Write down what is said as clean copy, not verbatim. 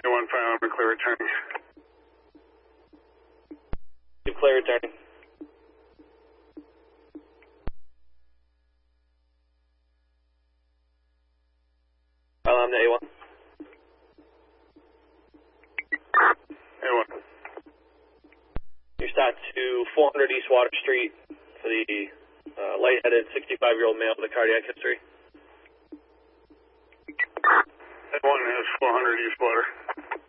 A1 final, I'm clear returning. Keep clear returning. I'm the A1. A1. You're stopped to 400 East Water Street for the lightheaded 65-year-old male with a cardiac history. A1 has 400 East Water.